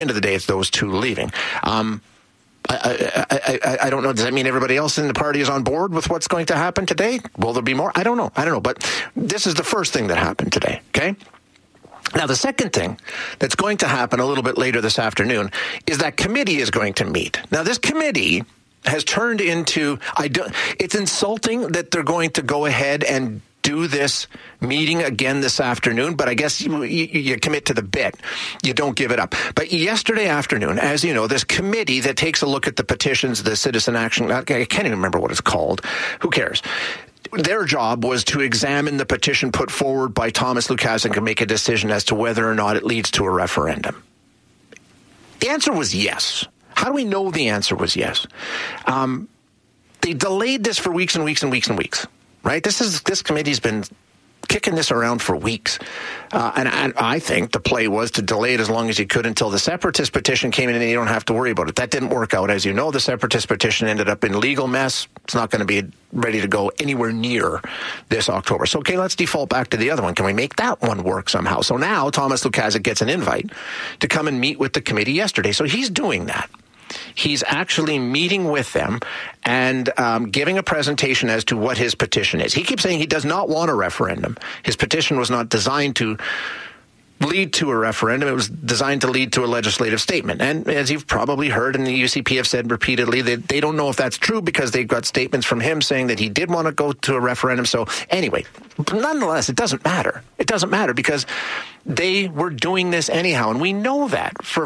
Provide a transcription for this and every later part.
end of the day, it's those two leaving. I don't know. Does that mean everybody else in the party is on board with what's going to happen today? Will there be more? I don't know. But this is the first thing that happened today, okay? Now, the second thing that's going to happen a little bit later this afternoon is that committee is going to meet. Now, this committee has turned into, it's insulting that they're going to go ahead and do this meeting again this afternoon, but I guess you commit to the bit. You don't give it up. But yesterday afternoon, as you know, this committee that takes a look at the petitions, the citizen action, I can't even remember what it's called. Who cares? Their job was to examine the petition put forward by Thomas Lukaszuk and make a decision as to whether or not it leads to a referendum. The answer was yes. How do we know the answer was yes? They delayed this for weeks and weeks and weeks and weeks, right? This committee's been kicking this around for weeks. And I think the play was to delay it as long as you could until the separatist petition came in and you don't have to worry about it. That didn't work out. As you know, the separatist petition ended up in legal mess. It's not going to be ready to go anywhere near this October. So, okay, let's default back to the other one. Can we make that one work somehow? So now Thomas Lukaszuk gets an invite to come and meet with the committee yesterday. So he's doing that. He's actually meeting with them and giving a presentation as to what his petition is. He keeps saying he does not want a referendum. His petition was not designed to lead to a referendum. It was designed to lead to a legislative statement. And as you've probably heard, and the UCP have said repeatedly, that they don't know if that's true because they've got statements from him saying that he did want to go to a referendum. So anyway, nonetheless, it doesn't matter. It doesn't matter because they were doing this anyhow. And we know that for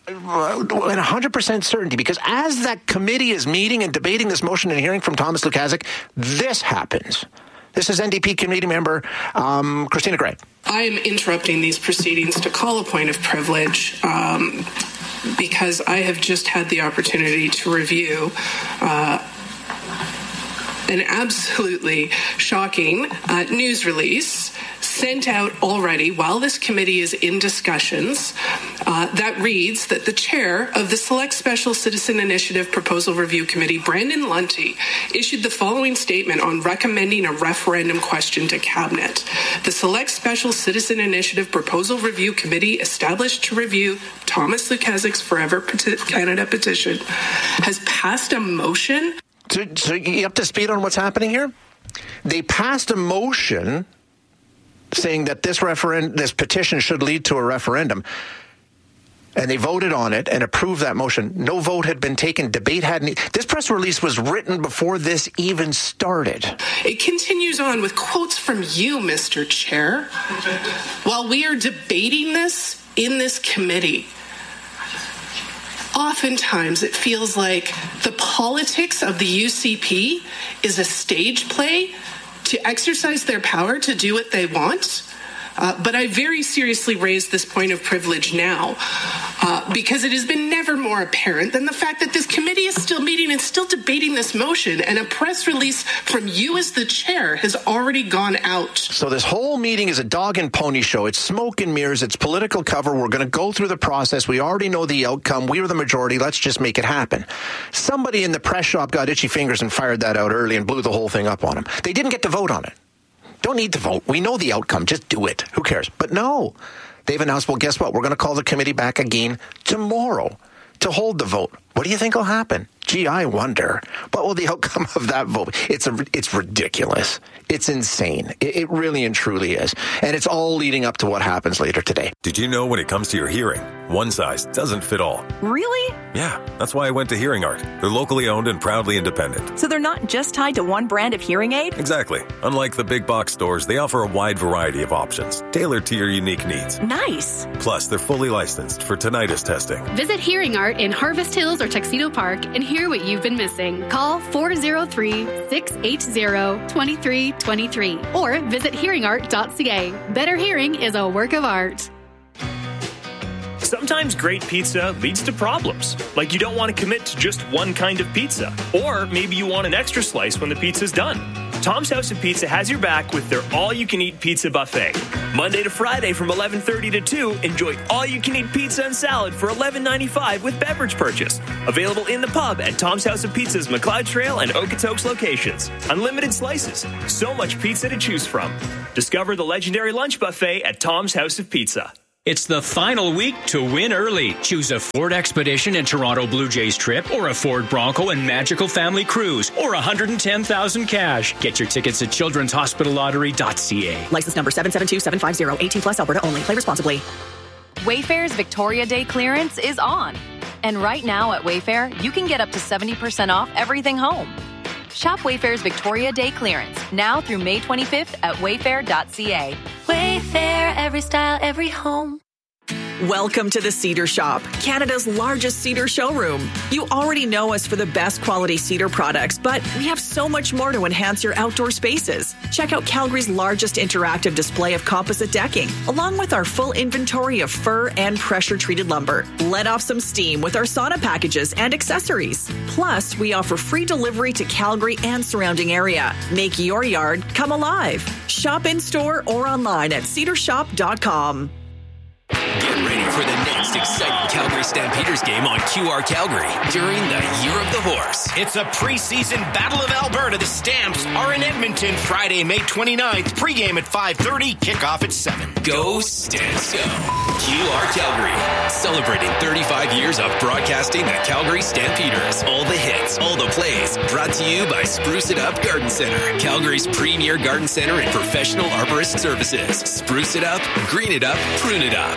100% certainty, because as that committee is meeting and debating this motion and hearing from Thomas Lukaszuk, this happens. This is NDP committee member Christina Gray. I am interrupting these proceedings to call a point of privilege because I have just had the opportunity to review an absolutely shocking news release sent out already while this committee is in discussions that reads that the chair of the Select Special Citizen Initiative Proposal Review Committee, Brandon Lunty, issued the following statement on recommending a referendum question to Cabinet. The Select Special Citizen Initiative Proposal Review Committee, established to review Thomas Lukaszuk's Forever Canada petition, has passed a motion. So you up to speed on what's happening here? They passed a motion saying that this petition should lead to a referendum. And they voted on it and approved that motion. No vote had been taken. Debate hadn't. This press release was written before this even started. It continues on with quotes from you, Mr. Chair. While we are debating this in this committee, oftentimes it feels like the politics of the UCP is a stage play to exercise their power to do what they want. But I very seriously raise this point of privilege now because it has been never more apparent than the fact that this committee is still meeting and still debating this motion, and a press release from you as the chair has already gone out. So this whole meeting is a dog and pony show. It's smoke and mirrors. It's political cover. We're going to go through the process. We already know the outcome. We are the majority. Let's just make it happen. Somebody in the press shop got itchy fingers and fired that out early and blew the whole thing up on them. They didn't get to vote on it. Don't need to vote. We know the outcome. Just do it. Who cares? But no, they've announced, well, guess what? We're going to call the committee back again tomorrow to hold the vote. What do you think will happen? Gee, I wonder. What will the outcome of that vote? It's ridiculous. It's insane. It really and truly is. And it's all leading up to what happens later today. Did you know when it comes to your hearing, one size doesn't fit all? Really? Yeah, that's why I went to Hearing Art. They're locally owned and proudly independent. So they're not just tied to one brand of hearing aid? Exactly. Unlike the big box stores, they offer a wide variety of options, tailored to your unique needs. Nice. Plus, they're fully licensed for tinnitus testing. Visit Hearing Art in Harvest Hills or Tuxedo Park and hear what you've been missing. Call 403-680-2323 or visit hearingart.ca. Better hearing is a work of art. Sometimes great pizza leads to problems, like you don't want to commit to just one kind of pizza, or maybe you want an extra slice when the pizza's done. Tom's House of Pizza has your back with their all-you-can-eat pizza buffet. Monday to Friday from 11:30 to 2, enjoy all-you-can-eat pizza and salad for $11.95 with beverage purchase. Available in the pub at Tom's House of Pizza's McLeod Trail and Okotoks locations. Unlimited slices, so much pizza to choose from. Discover the legendary lunch buffet at Tom's House of Pizza. It's the final week to win early. Choose a Ford Expedition and Toronto Blue Jays trip, or a Ford Bronco and Magical Family Cruise, or $110,000 cash. Get your tickets at childrenshospitallottery.ca. License number 772750. 18 plus, Alberta only. Play responsibly. Wayfair's Victoria Day clearance is on. And right now at Wayfair, you can get up to 70% off everything home. Shop Wayfair's Victoria Day clearance now through May 25th at wayfair.ca. Wayfair, every style, every home. Welcome to the Cedar Shop, Canada's largest cedar showroom. You already know us for the best quality cedar products, but we have so much more to enhance your outdoor spaces. Check out Calgary's largest interactive display of composite decking, along with our full inventory of fir and pressure-treated lumber. Let off some steam with our sauna packages and accessories. Plus, we offer free delivery to Calgary and surrounding area. Make your yard come alive. Shop in-store or online at cedarshop.com. Get ready for the next exciting Calgary Stampeders game on QR Calgary during the Year of the Horse. It's a preseason Battle of Alberta. The Stamps are in Edmonton Friday, May 29th. Pregame at 5:30, kickoff at 7. Go Stamps Go! QR Calgary, celebrating 35 years of broadcasting the Calgary Stampeders. All the hits, all the plays, brought to you by Spruce It Up Garden Center, Calgary's premier garden center and professional arborist services. Spruce it up, green it up, prune it up.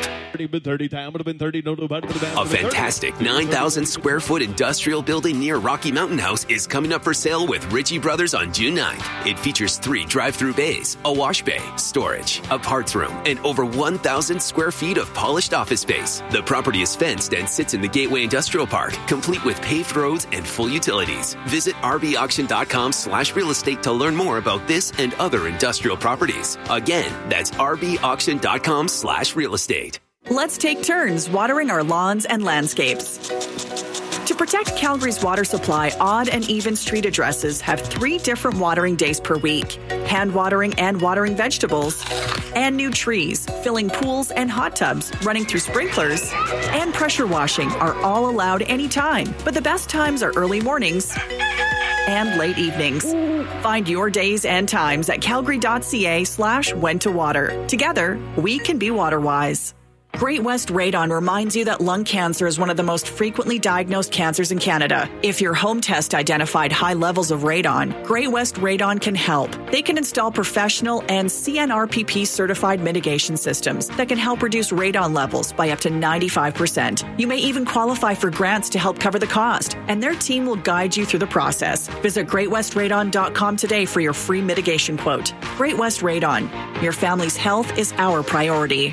A fantastic 9,000 square foot industrial building near Rocky Mountain House is coming up for sale with Ritchie Brothers on June 9th. It features 3 drive-through bays, a wash bay, storage, a parts room, and over 1,000 square feet of polished office space. The property is fenced and sits in the Gateway Industrial Park, complete with paved roads and full utilities. Visit rbauction.com/real estate to learn more about this and other industrial properties. Again, that's rbauction.com/real estate. Let's take turns watering our lawns and landscapes. To protect Calgary's water supply, odd and even street addresses have 3 different watering days per week. Hand watering and watering vegetables, and new trees, filling pools and hot tubs, running through sprinklers, and pressure washing are all allowed anytime. But the best times are early mornings and late evenings. Find your days and times at calgary.ca/when to water. Together, we can be water wise. Great West Radon reminds you that lung cancer is one of the most frequently diagnosed cancers in Canada. If your home test identified high levels of radon, Great West Radon can help. They can install professional and CNRPP certified mitigation systems that can help reduce radon levels by up to 95%. You may even qualify for grants to help cover the cost, and their team will guide you through the process. Visit greatwestradon.com today for your free mitigation quote. Great West Radon. Your family's health is our priority.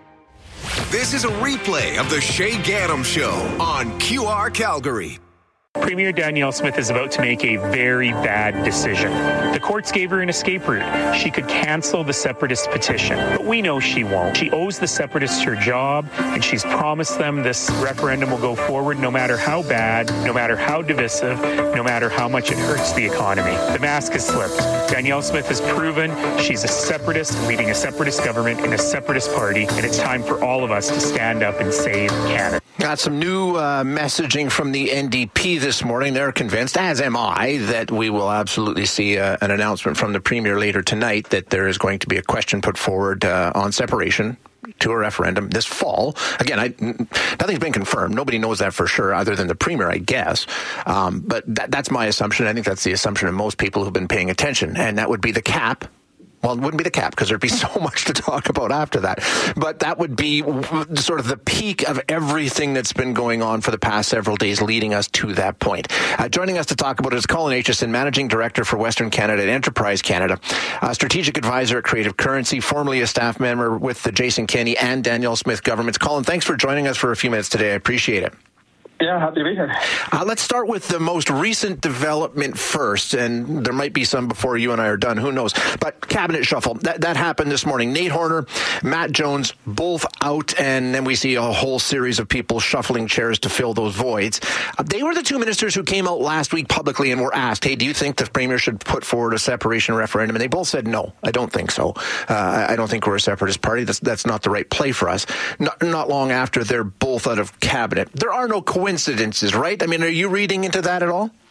This is a replay of the Shay Gaddam Show on QR Calgary. Premier Danielle Smith is about to make a very bad decision. The courts gave her an escape route. She could cancel the separatist petition, but we know she won't. She owes the separatists her job, and she's promised them this referendum will go forward no matter how bad, no matter how divisive, no matter how much it hurts the economy. The mask has slipped. Danielle Smith has proven she's a separatist leading a separatist government in a separatist party, and it's time for all of us to stand up and save Canada. Got some new messaging from the NDP this morning. They're convinced, as am I, that we will absolutely see an announcement from the Premier later tonight that there is going to be a question put forward on separation to a referendum this fall. Again, nothing's been confirmed. Nobody knows that for sure other than the Premier, I guess. But that's my assumption. I think that's the assumption of most people who've been paying attention. And that would be the cap. Well, it wouldn't be the cap because there'd be so much to talk about after that. But that would be sort of the peak of everything that's been going on for the past several days leading us to that point. Joining us to talk about it is Colin Aitchison, Managing Director for Western Canada at Enterprise Canada, Strategic Advisor at Creative Currency, formerly a staff member with the Jason Kenney and Danielle Smith governments. Colin, thanks for joining us for a few minutes today. I appreciate it. Yeah, happy to be here. Let's start with the most recent development first, and there might be some before you and I are done. Who knows? But cabinet shuffle, that happened this morning. Nate Horner, Matt Jones, both out, and then we see a whole series of people shuffling chairs to fill those voids. They were the 2 ministers who came out last week publicly and were asked, hey, do you think the Premier should put forward a separation referendum? And they both said, no, I don't think so. I don't think we're a separatist party. That's not the right play for us. Not long after, they're both out of cabinet. There are no coincidences, right? I mean, are you reading into that at all?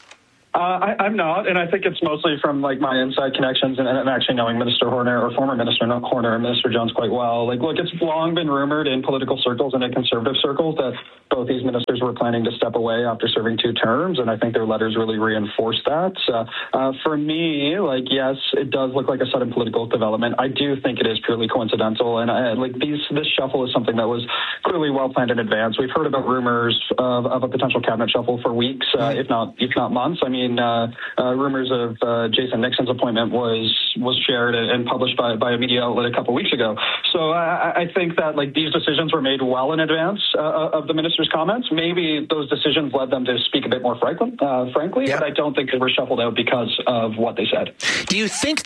I'm not, and I think it's mostly from like my inside connections and actually knowing Minister Horner, or former Minister Horner, and Minister Jones quite well. Like, look, it's long been rumored in political circles and in conservative circles that both these ministers were planning to step away after serving 2 terms, and I think their letters really reinforce that. For me, like, yes, it does look like a sudden political development. I do think it is purely coincidental, and this shuffle is something that was clearly well planned in advance. We've heard about rumors of a potential cabinet shuffle for weeks, if not months. I mean, rumors of Jason Nixon's appointment was shared and published by a media outlet a couple weeks ago. So I think that like these decisions were made well in advance of the minister's comments. Maybe those decisions led them to speak a bit more frankly, but I don't think they were shuffled out because of what they said. Do you think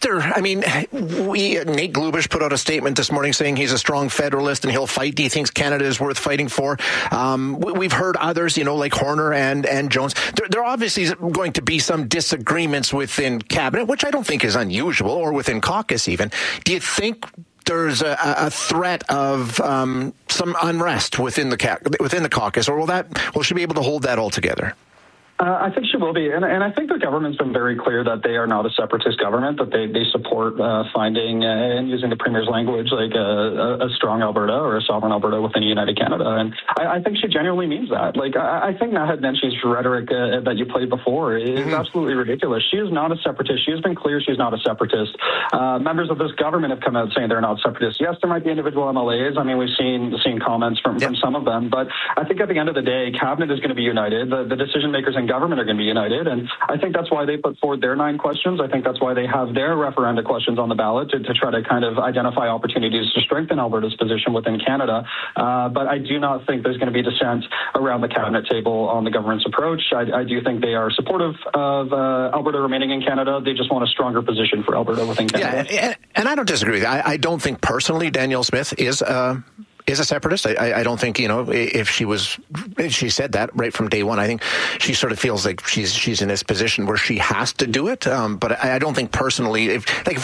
Nate Glubish put out a statement this morning saying he's a strong federalist and he'll fight. Do you think Canada is worth fighting for? We've heard others, like Horner and Jones. There are obviously going to be some disagreements within cabinet, which I don't think is unusual, or within caucus even. Do you think there's a threat of some unrest within the caucus, or will she be able to hold that all together? I think she will be. And I think the government's been very clear that they are not a separatist government, that they support finding and using the Premier's language like a strong Alberta or a sovereign Alberta within a united Canada. And I think she genuinely means that. Like, I think Naheed Nenshi's rhetoric that you played before is absolutely ridiculous. She is not a separatist. She has been clear she's not a separatist. Members of this government have come out saying they're not separatists. Yes, there might be individual MLAs. I mean, we've seen comments from some of them. But I think at the end of the day, cabinet is going to be united. The decision makers in government are going to be united, and I think that's why they put forward their 9 questions. I think that's why they have their referenda questions on the ballot to try to kind of identify opportunities to strengthen Alberta's position within Canada. But I do not think there's going to be dissent around the cabinet table on the government's approach. I do think they are supportive of Alberta remaining in Canada. They just want a stronger position for Alberta within Canada. Yeah, and I don't disagree with that. I don't think personally Danielle Smith is a separatist. I don't think, if she said that right from day one. I think she sort of feels like she's in this position where she has to do it. But I don't think personally, if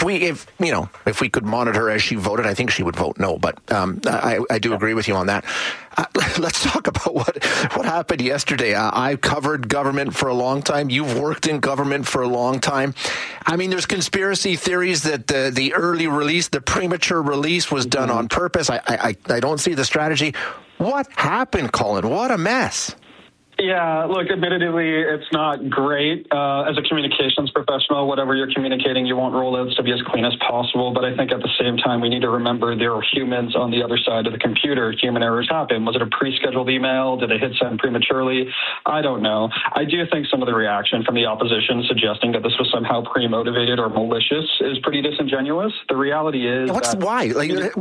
we could monitor her as she voted, I think she would vote no. But I do agree with you on that. Let's talk about what happened yesterday. I covered government for a long time. You've worked in government for a long time. I mean, there's conspiracy theories that the early release, the premature release was done on purpose. I don't see the strategy. What happened, Colin? What a mess. Yeah, look, admittedly, it's not great. As a communications professional, whatever you're communicating, you want rollouts to be as clean as possible. But I think at the same time, we need to remember there are humans on the other side of the computer. Human errors happen. Was it a pre-scheduled email? Did they hit send prematurely? I don't know. I do think some of the reaction from the opposition suggesting that this was somehow pre-motivated or malicious is pretty disingenuous. The reality is why?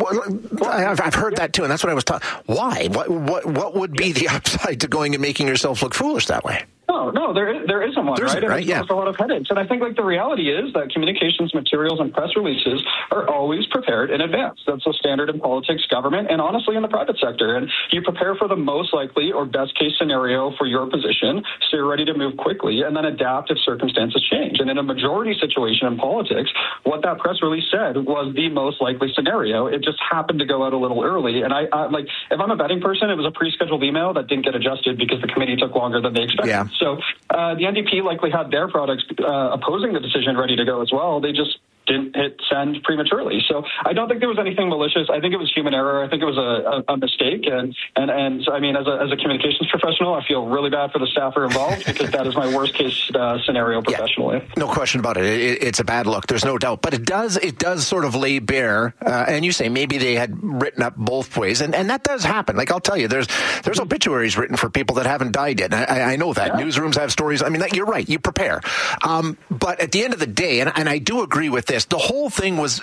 I've heard that too, and that's what I was talking. Why? What would be the upside to going and making yourself look foolish that way? No, there isn't one, right? And it's caused a lot of headaches. And I think the reality is that communications materials and press releases are always prepared in advance. That's a standard in politics, government, and honestly in the private sector. And you prepare for the most likely or best case scenario for your position, so you're ready to move quickly and then adapt if circumstances change. And in a majority situation in politics, what that press release said was the most likely scenario. It just happened to go out a little early. And I if I'm a betting person, it was a pre-scheduled email that didn't get adjusted because the committee took longer than they expected. Yeah. So the NDP likely had their products opposing the decision ready to go as well. They just didn't hit send prematurely. So I don't think there was anything malicious. I think it was human error. I think it was a mistake. And I mean, as a communications professional, I feel really bad for the staffer involved because that is my worst case scenario professionally. Yeah, no question about it. It's a bad look. There's no doubt. But it does sort of lay bare, and you say maybe they had written up both ways. And that does happen. Like, I'll tell you, there's obituaries written for people that haven't died yet. I know that. Yeah. Newsrooms have stories. I mean, you're right. You prepare. But at the end of the day, and I do agree with this, the whole thing was,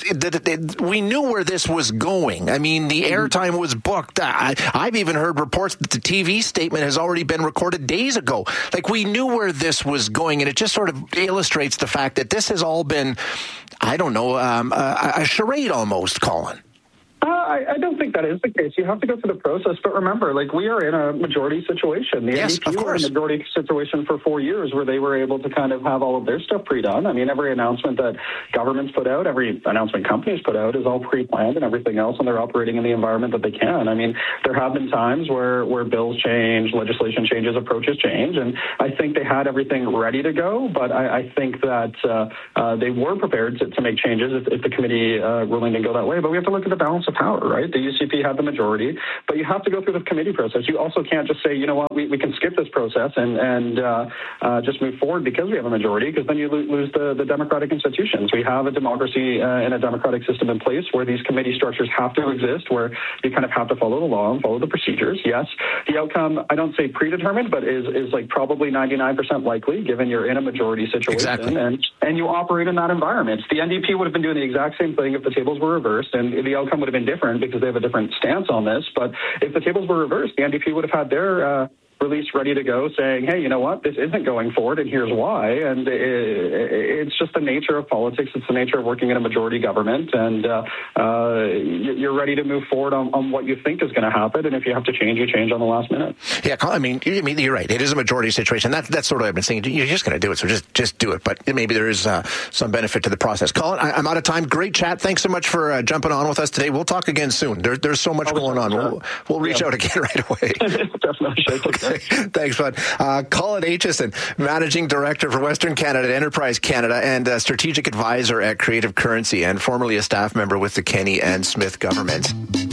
we knew where this was going. I mean, the airtime was booked. I've even heard reports that the TV statement has already been recorded days ago. Like, we knew where this was going, and it just sort of illustrates the fact that this has all been, I don't know, a charade almost, Colin. I don't think that is the case. You have to go through the process. But remember, like, we are in a majority situation. The NDP were in a majority situation for 4 years where they were able to kind of have all of their stuff pre-done. I mean, every announcement that governments put out, every announcement companies put out is all pre-planned and everything else, and they're operating in the environment that they can. I mean, there have been times where bills change, legislation changes, approaches change, and I think they had everything ready to go, but I think that they were prepared to make changes if the committee ruling didn't go that way. But we have to look at the balance of power, right? The UCP had the majority, but you have to go through the committee process. You also can't just say, you know what, we can skip this process and just move forward because we have a majority, because then you lose the democratic institutions. We have a democracy and a democratic system in place where these committee structures have to exist, where you kind of have to follow the law and follow the procedures. Yes, the outcome, I don't say predetermined, but is like probably 99% likely, given you're in a majority situation. Exactly. And you operate in that environment. The NDP would have been doing the exact same thing if the tables were reversed, and the outcome would have been different because they have a different stance on this. But if the tables were reversed, the NDP would have had their release ready to go, saying, hey, you know what, this isn't going forward, and here's why. And it's just the nature of politics. It's the nature of working in a majority government, and you're ready to move forward on what you think is going to happen. And if you have to change, you change on the last minute. Yeah, I mean, you're right. It is a majority situation. That's sort of what I've been saying. You're just going to do it, so just do it. But maybe there is some benefit to the process. Colin, I'm out of time. Great chat. Thanks so much for jumping on with us today. We'll talk again soon. There's so much going on. We'll reach out again right away. Definitely. Okay. Thanks, bud. Colin Aitchison, Managing Director for Western Canada at Enterprise Canada and Strategic Advisor at Creative Currency, and formerly a staff member with the Kenney and Smith government.